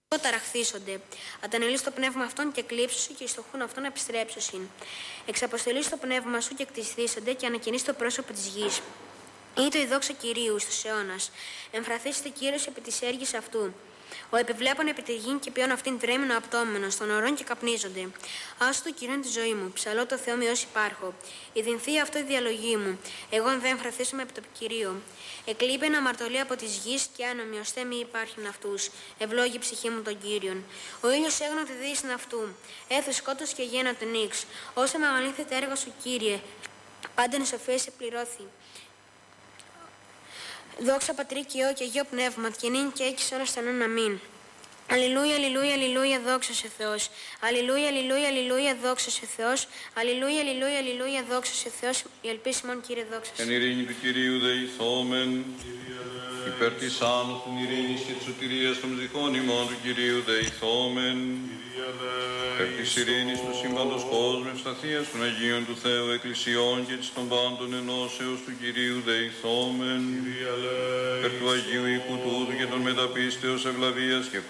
ταραχθήσονται. Ατανελείς το πνεύμα αυτών και κλείψουσι και στοχούν αυτών επιστρέψουσιν. Εξαποστελείς το πνεύμα σου και κτιστήσονται και ανακοινείς το πρόσωπο της γης. Ήτο η δόξα Κυρίου στους αιώνας. Εμφραθήσετε Κύριος επί της έργης αυτού. Ο επιβλέπων επί τη γη και ποιον αυτήν τρέμουν ο απτόμενος, των ορών και καπνίζονται. Άσου του Κυρίου τη ζωή μου, ψαλώ το Θεό με όσοι υπάρχω. Η δινθή αυτό η διαλογή μου. Εγώ δεν εμφραθίσουμε επί το Κυρίο. Εκλείπεν αμαρτωλή από τη γη και άνομοι ώστε μη υπάρχουν αυτούς. Ευλόγη ψυχή μου τον Κύριον. Ο ήλιος έγνω τη δύσιν αυτού. Έθου σκότος και γέννα τον νύξ. Όσα μεγαλύνθετε έργα σου, Κύριε, πάντων η σοφία σε πληρώθη. Δόξα Πατρί και Υιό και Αγίο Πνεύμα, και νυν και έκεις ώρας θανόν αμήν. Αλληλούια, αλληλούια, αλληλούια, δόξα σε Θεός. Αλληλούια, αλληλούια, αλληλούια, δόξα σε Θεός. Αλληλούια, αλληλούια, αλληλούια, δόξα σε Θεός. Η ελπίση μόνο, Κύριε, δόξα σε. Εν ειρήνη του Κυρίου δεηθόμεν, υπέρ της άνωθεν ειρήνης και της σωτηρίας των ψυχών ημών του Κυρίου δεηθόμεν, υπέρ της ειρήνης του σύμπαντος κόσμου, ευσταθίας των Αγίων του Θεού Εκκλησιών και της των πάντων ενώσεως του Κυρίου δεηθόμεν, υπέρ του Αγίου οίκου τούτου και των μεταπίστεως ευλαβίας και